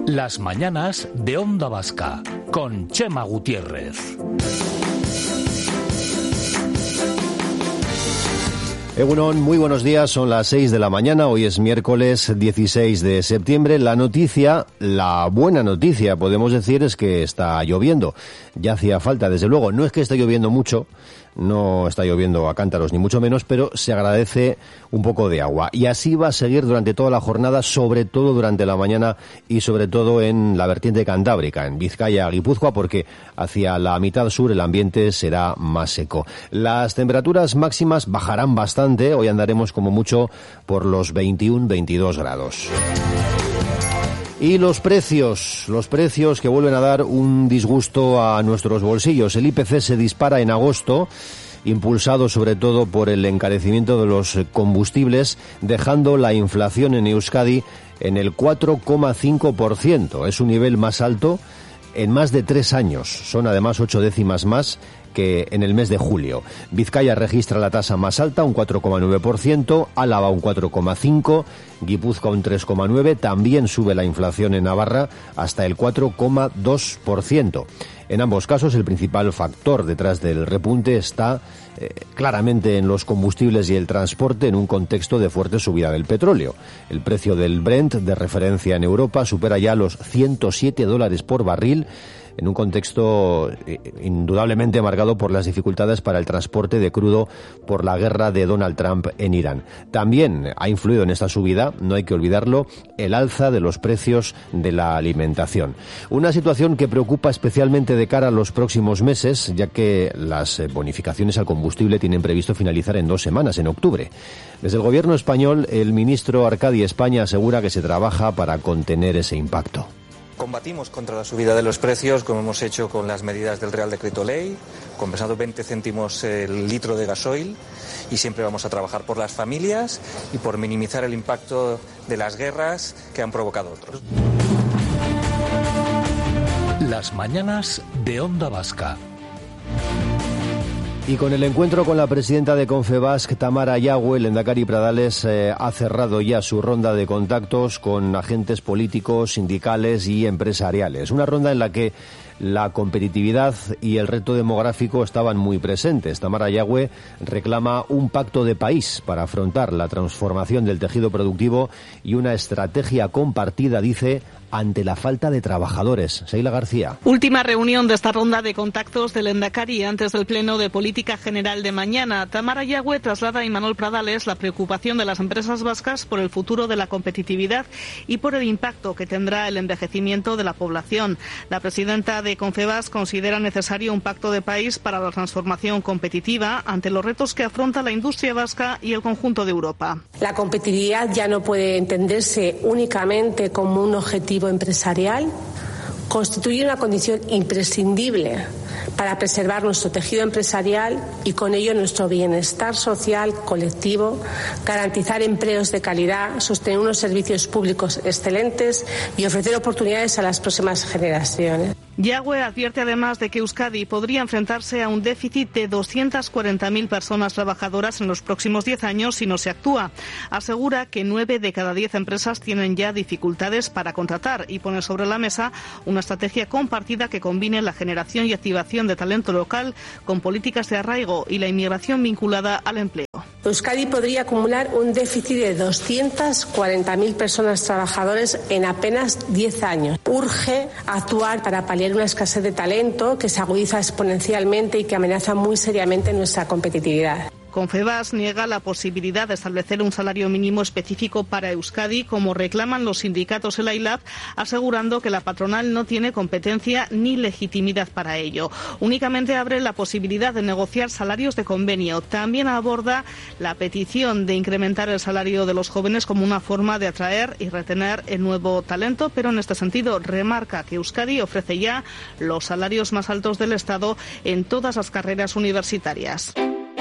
Las mañanas de Onda Vasca, con Chema Gutiérrez. Egunon, muy buenos días, son las 6 de la mañana, hoy es miércoles 16 de septiembre. La buena noticia, podemos decir, es que está lloviendo. Ya hacía falta, desde luego, no es que esté lloviendo mucho, no está lloviendo a cántaros ni mucho menos, pero se agradece un poco de agua. Y así va a seguir durante toda la jornada, sobre todo durante la mañana y sobre todo en la vertiente cantábrica, en Vizcaya, Guipúzcoa, porque hacia la mitad sur el ambiente será más seco. Las temperaturas máximas bajarán bastante, hoy andaremos como mucho por los 21-22 grados. Y los precios que vuelven a dar un disgusto a nuestros bolsillos. El IPC se dispara en agosto, impulsado sobre todo por el encarecimiento de los combustibles, dejando la inflación en Euskadi en el 4,5%. Es un nivel más alto en más de 3 años. Son además 8 décimas más que en el mes de julio. Vizcaya registra la tasa más alta, un 4,9%, Álava un 4,5%, Guipúzcoa un 3,9%, también sube la inflación en Navarra hasta el 4,2%. En ambos casos, el principal factor detrás del repunte está claramente en los combustibles y el transporte, en un contexto de fuerte subida del petróleo. El precio del Brent, de referencia en Europa, supera ya los $107 por barril, en un contexto indudablemente marcado por las dificultades para el transporte de crudo por la guerra de Donald Trump en Irán. También ha influido en esta subida, no hay que olvidarlo, el alza de los precios de la alimentación. Una situación que preocupa especialmente de cara a los próximos meses, ya que las bonificaciones al combustible tienen previsto finalizar en 2 semanas, en octubre. Desde el gobierno español, el ministro Arcadi España asegura que se trabaja para contener ese impacto. Combatimos contra la subida de los precios, como hemos hecho con las medidas del Real Decreto Ley, compensando 20 céntimos el litro de gasoil, y siempre vamos a trabajar por las familias y por minimizar el impacto de las guerras que han provocado otros. Las mañanas de Onda Vasca. Y con el encuentro con la presidenta de Confebask, Tamara Yagüe, el lehendakari Pradales ha cerrado ya su ronda de contactos con agentes políticos, sindicales y empresariales. Una ronda en la que la competitividad y el reto demográfico estaban muy presentes. Tamara Yagüe reclama un pacto de país para afrontar la transformación del tejido productivo y una estrategia compartida, dice, ante la falta de trabajadores. Seila García. Última reunión de esta ronda de contactos del lehendakari antes del Pleno de Política General de mañana. Tamara Yagüe traslada a Imanol Pradales la preocupación de las empresas vascas por el futuro de la competitividad y por el impacto que tendrá el envejecimiento de la población. La presidenta de Confebask considera necesario un pacto de país para la transformación competitiva ante los retos que afronta la industria vasca y el conjunto de Europa. La competitividad ya no puede entenderse únicamente como un objetivo empresarial, constituye una condición imprescindible para preservar nuestro tejido empresarial y con ello nuestro bienestar social colectivo, garantizar empleos de calidad, sostener unos servicios públicos excelentes y ofrecer oportunidades a las próximas generaciones. Yagüe advierte además de que Euskadi podría enfrentarse a un déficit de 240.000 personas trabajadoras en los próximos 10 años si no se actúa. Asegura que 9 de cada 10 empresas tienen ya dificultades para contratar y pone sobre la mesa una estrategia compartida que combine la generación y activación de talento local con políticas de arraigo y la inmigración vinculada al empleo. Euskadi podría acumular un déficit de 240.000 personas trabajadoras en apenas 10 años. Urge actuar para paliar una escasez de talento que se agudiza exponencialmente y que amenaza muy seriamente nuestra competitividad. Confebask niega la posibilidad de establecer un salario mínimo específico para Euskadi, como reclaman los sindicatos en la ILAB, asegurando que la patronal no tiene competencia ni legitimidad para ello. Únicamente abre la posibilidad de negociar salarios de convenio. También aborda la petición de incrementar el salario de los jóvenes como una forma de atraer y retener el nuevo talento, pero en este sentido remarca que Euskadi ofrece ya los salarios más altos del Estado en todas las carreras universitarias.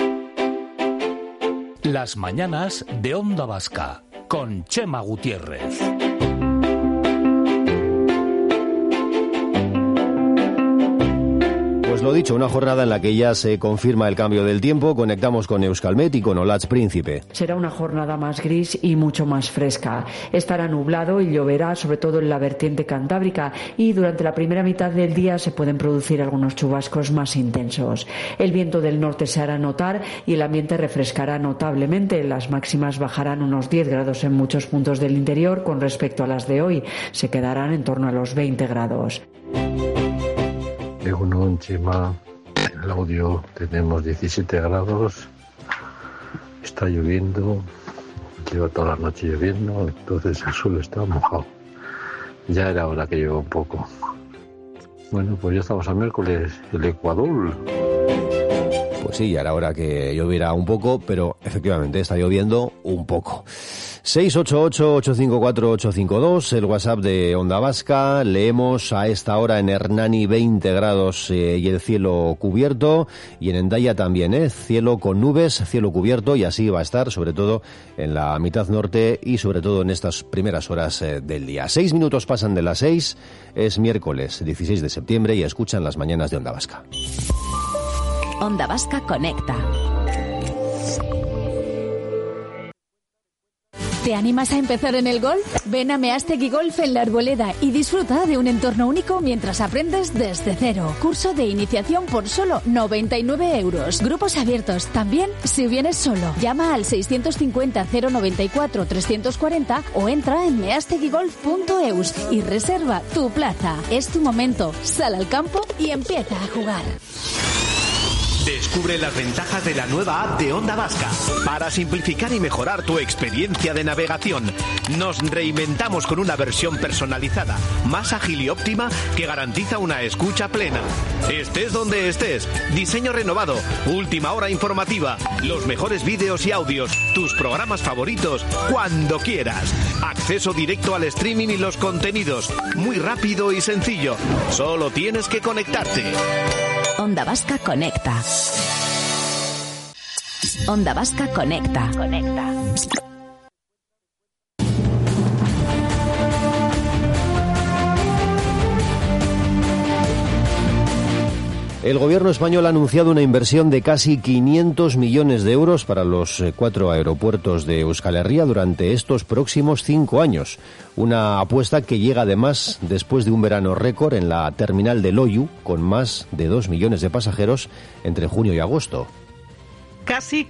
Las mañanas de Onda Vasca, con Chema Gutiérrez. Pues lo dicho, una jornada en la que ya se confirma el cambio del tiempo. Conectamos con Euskalmet y con Olatz Príncipe. Será una jornada más gris y mucho más fresca. Estará nublado y lloverá, sobre todo en la vertiente cantábrica, y durante la primera mitad del día se pueden producir algunos chubascos más intensos. El viento del norte se hará notar y el ambiente refrescará notablemente. Las máximas bajarán unos 10 grados en muchos puntos del interior con respecto a las de hoy. Se quedarán en torno a los 20 grados. Egunon, Chema, en el audio tenemos 17 grados, está lloviendo, lleva toda la noche lloviendo, entonces el suelo está mojado. Ya era hora que llueva un poco. Bueno, pues ya estamos a miércoles, el Ecuador. Pues sí, ya era hora que lloviera un poco, pero efectivamente está lloviendo un poco. 688-854-852, el WhatsApp de Onda Vasca. Leemos a esta hora en Hernani 20 grados y el cielo cubierto, y en Hendaya también, cielo con nubes, cielo cubierto, y así va a estar, sobre todo en la mitad norte y sobre todo en estas primeras horas del día. 6 minutos pasan de las 6, es miércoles 16 de septiembre y escuchan las mañanas de Onda Vasca. Onda Vasca Conecta. ¿Te animas a empezar en el golf? Ven a Meastegui Golf en La Arboleda y disfruta de un entorno único mientras aprendes desde cero. Curso de iniciación por solo 99 euros. Grupos abiertos también si vienes solo. Llama al 650 094 340 o entra en measteguigolf.eus y reserva tu plaza. Es tu momento. Sal al campo y empieza a jugar. Descubre las ventajas de la nueva app de Onda Vasca. Para simplificar y mejorar tu experiencia de navegación, nos reinventamos con una versión personalizada, más ágil y óptima que garantiza una escucha plena. Estés donde estés, diseño renovado, última hora informativa, los mejores vídeos y audios, tus programas favoritos, cuando quieras. Acceso directo al streaming y los contenidos, muy rápido y sencillo. Solo tienes que conectarte. Onda Vasca Conecta. Onda Vasca Conecta. El gobierno español ha anunciado una inversión de casi 500 millones de euros para los 4 aeropuertos de Euskal Herria durante estos próximos 5 años. Una apuesta que llega además después de un verano récord en la terminal de Loiu, con más de 2 millones de pasajeros entre junio y agosto. Casi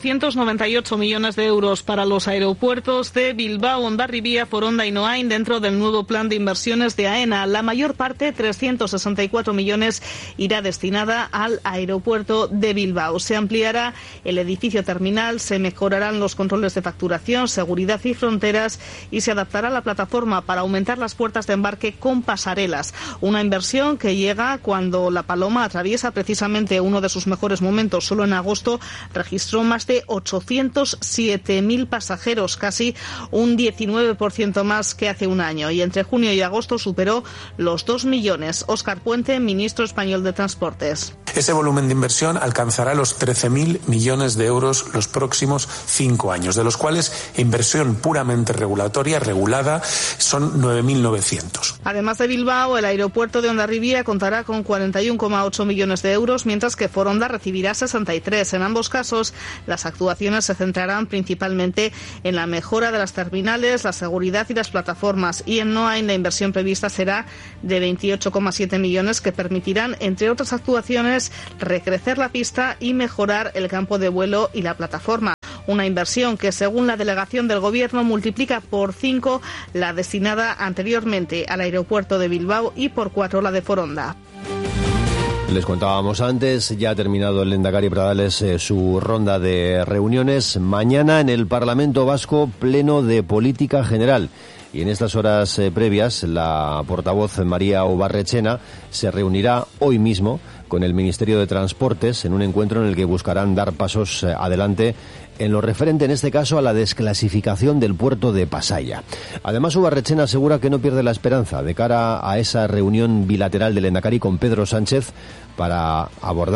498 millones de euros para los aeropuertos de Bilbao, Hondarribia, Foronda y Noain dentro del nuevo plan de inversiones de AENA. La mayor parte, 364 millones, irá destinada al aeropuerto de Bilbao. Se ampliará el edificio terminal, se mejorarán los controles de facturación, seguridad y fronteras y se adaptará la plataforma para aumentar las puertas de embarque con pasarelas. Una inversión que llega cuando La Paloma atraviesa precisamente uno de sus mejores momentos. Solo en agosto registró más de 807.000 pasajeros, casi un 19% más que hace un año. Y entre junio y agosto superó los 2 millones. Óscar Puente, ministro español de Transportes. Ese volumen de inversión alcanzará los 13.000 millones de euros los próximos 5 años, de los cuales inversión puramente regulatoria, regulada, son 9.900. Además de Bilbao, el aeropuerto de Hondarribia contará con 41,8 millones de euros, mientras que Foronda recibirá 63. En ambos casos, las actuaciones se centrarán principalmente en la mejora de las terminales, la seguridad y las plataformas. Y en Noain la inversión prevista será de 28,7 millones que permitirán, entre otras actuaciones, recrecer la pista y mejorar el campo de vuelo y la plataforma. Una inversión que, según la delegación del Gobierno, multiplica por 5 la destinada anteriormente al aeropuerto de Bilbao y por 4 la de Foronda. Les contábamos antes, ya ha terminado el Lehendakari Pradales su ronda de reuniones. Mañana en el Parlamento Vasco, pleno de política general. Y en estas horas previas, la portavoz María Obarrechena se reunirá hoy mismo con el Ministerio de Transportes en un encuentro en el que buscarán dar pasos adelante en lo referente, en este caso, a la desclasificación del puerto de Pasaia. Además, Obarrechena asegura que no pierde la esperanza de cara a esa reunión bilateral del Lehendakari con Pedro Sánchez para abordar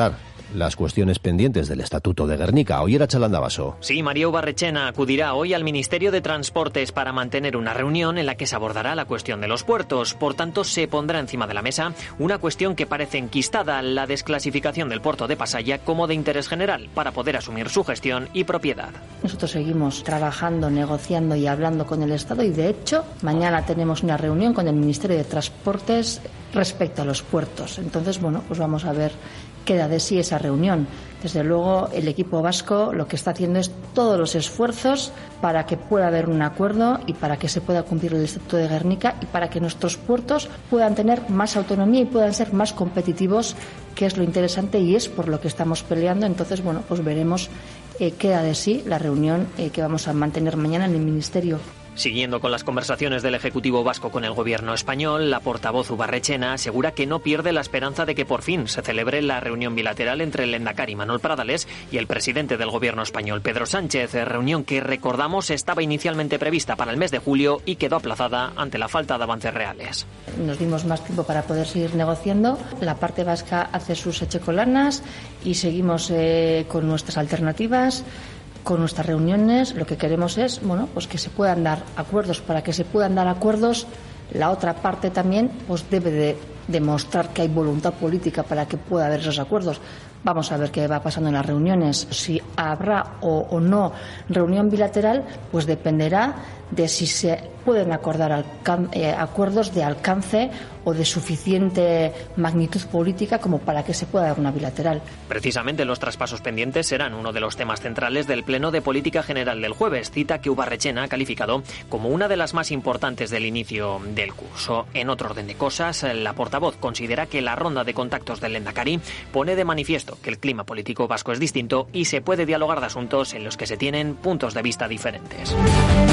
las cuestiones pendientes del Estatuto de Gernika. Oyer Atxalandabaso. Sí, María Ubarretxena acudirá hoy al Ministerio de Transportes para mantener una reunión en la que se abordará la cuestión de los puertos. Por tanto, se pondrá encima de la mesa una cuestión que parece enquistada, la desclasificación del puerto de Pasaia como de interés general para poder asumir su gestión y propiedad. Nosotros seguimos trabajando, negociando y hablando con el Estado y, de hecho, mañana tenemos una reunión con el Ministerio de Transportes respecto a los puertos. Entonces, bueno, pues vamos a ver qué da de sí esa reunión. Desde luego, el equipo vasco lo que está haciendo es todos los esfuerzos para que pueda haber un acuerdo y para que se pueda cumplir el Estatuto de Gernika y para que nuestros puertos puedan tener más autonomía y puedan ser más competitivos, que es lo interesante y es por lo que estamos peleando. Entonces, bueno, pues veremos qué da de sí la reunión que vamos a mantener mañana en el Ministerio. Siguiendo con las conversaciones del Ejecutivo vasco con el gobierno español, la portavoz Ubarretxena asegura que no pierde la esperanza de que por fin se celebre la reunión bilateral entre el lehendakari Manuel Pradales y el presidente del gobierno español, Pedro Sánchez, reunión que, recordamos, estaba inicialmente prevista para el mes de julio y quedó aplazada ante la falta de avances reales. Nos dimos más tiempo para poder seguir negociando. La parte vasca hace sus echecolanas y seguimos con nuestras alternativas. Con nuestras reuniones lo que queremos es, bueno, pues que se puedan dar acuerdos. Para que se puedan dar acuerdos, la otra parte también pues debe de demostrar que hay voluntad política para que pueda haber esos acuerdos. Vamos a ver qué va pasando en las reuniones. Si habrá o no reunión bilateral, pues dependerá de si se pueden acordar acuerdos de alcance o de suficiente magnitud política como para que se pueda dar una bilateral. Precisamente los traspasos pendientes serán uno de los temas centrales del Pleno de Política General del jueves, cita que Ubarretxena ha calificado como una de las más importantes del inicio del curso. En otro orden de cosas, la portavoz considera que la ronda de contactos del lehendakari pone de manifiesto que el clima político vasco es distinto y se puede dialogar de asuntos en los que se tienen puntos de vista diferentes.